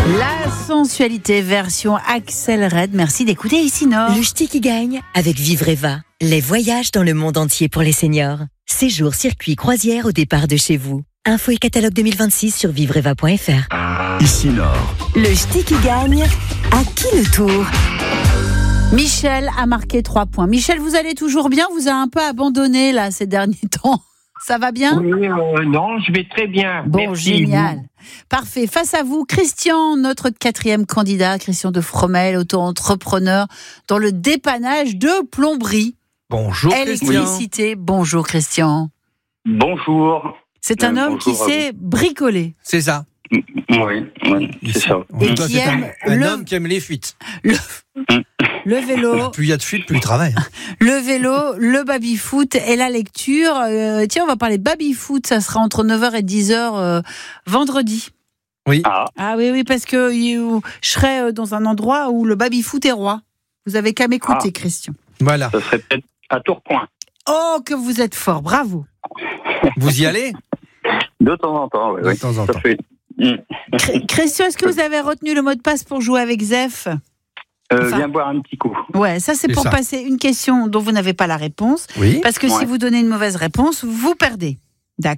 La sensualité version Axel Red. Merci d'écouter Ici Nord. Le ch'ti qui gagne avec Vivreva. Les voyages dans le monde entier pour les seniors. Séjour, circuit, croisière au départ de chez vous. Info et catalogue 2026 sur vivreva.fr. Ici Nord. Le ch'ti qui gagne, à qui le tour ? Michel a marqué 3 points. Michel, vous allez toujours bien ? Vous avez un peu abandonné là ces derniers temps. Ça va bien ? Oui, non, je vais très bien. Bon, merci. génial. Parfait. Face à vous, Christian, notre 4e candidat, Christian de Fromel, auto-entrepreneur dans le dépannage de plomberie. Bonjour Électricité. Bonjour Christian. Bonjour. C'est un homme qui sait bricoler. C'est ça. Oui, c'est ça. Et Toi, qui c'est aime un homme qui aime les fuites. le vélo, Plus il y a de fuites, plus il travaille. le baby-foot et la lecture. Tiens, on va parler baby-foot, ça sera entre 9h et 10h vendredi. Oui. Ah oui, parce que je serai dans un endroit où le baby-foot est roi. Vous avez qu'à m'écouter, Christian. Voilà. Ça serait peut-être à Tourcoing. Oh, que vous êtes fort, bravo. Vous y allez ? De temps en temps, oui. De temps en ça temps. fait. Christian, est-ce que vous avez retenu le mot de passe pour jouer avec Zef ? Viens boire un petit coup. Ouais, ça c'est C'est pour ça. passer une question dont vous n'avez pas la réponse. Oui. Parce que si vous donnez une mauvaise réponse, vous perdez. D'accord ?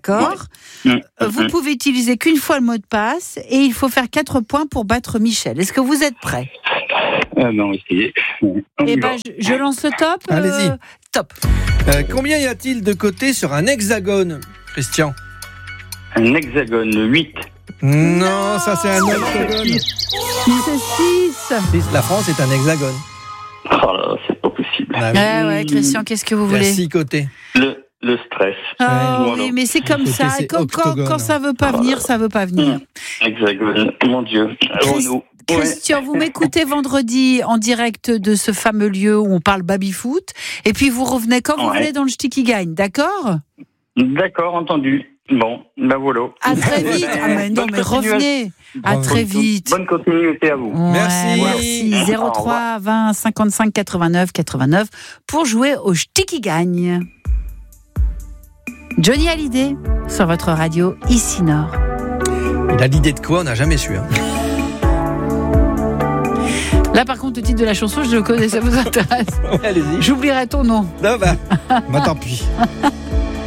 Vous pouvez utiliser qu'une fois le mot de passe et il faut faire 4 points pour battre Michel. Est-ce que vous êtes prêts ? Non, essayez. Eh ben, je lance le top. Allez-y. Top. Combien y a-t-il de côtés sur un hexagone, Christian ? Un hexagone, 8. Non, ça c'est un octogone. C'est 6. La France est un hexagone. Oh là, c'est pas possible. Ah Ouais, Christian, qu'est-ce que vous Il y a voulez ? 6 côtés. Le stress. Ah Voilà. oui, mais c'est comme Côté, ça. c'est Quand octogone. ça veut pas venir, ça veut pas venir. Hexagone, mon Dieu. Renaud. Ouais. Christian, vous m'écoutez vendredi en direct de ce fameux lieu où on parle baby-foot. Et puis vous revenez quand vous voulez dans le ch'ti qui gagne, d'accord ? D'accord, entendu. Bon, ben voilà. À très vite. Ah mais non, Bonne mais revenez. À très vite. Bonne continuité à vous. Ouais, Merci. merci. 03 20 55 89 89 pour jouer au ch'ti qui gagne. Johnny Hallyday sur votre radio Ici Nord. Il a l'idée de quoi ? On n'a jamais su. Hein. Là par contre le titre de la chanson je le connais, ça vous intéresse ? Ouais, allez-y. J'oublierai ton nom. Non, bah tant pis.